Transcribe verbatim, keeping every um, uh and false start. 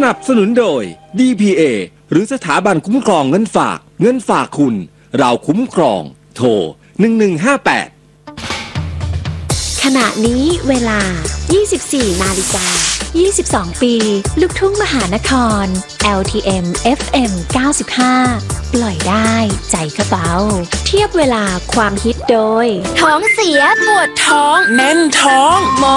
นับสนุนโดย ดี พี เอ หรือสถาบันคุ้มครองเงินฝากเงินฝากคุณเราคุ้มครองโทรหนึ่งหนึ่งห้าแปดขณะนี้เวลา ยี่สิบสี่ นาฬิกา ยี่สิบสอง ปี ลูกทุ่งมหานคร แอล ที เอ็ม เอฟ เอ็ม เก้าสิบห้า ปล่อยได้ใจก็เบาเทียบเวลาความฮิตโดยท้องเสียปวดท้องแน่นท้อง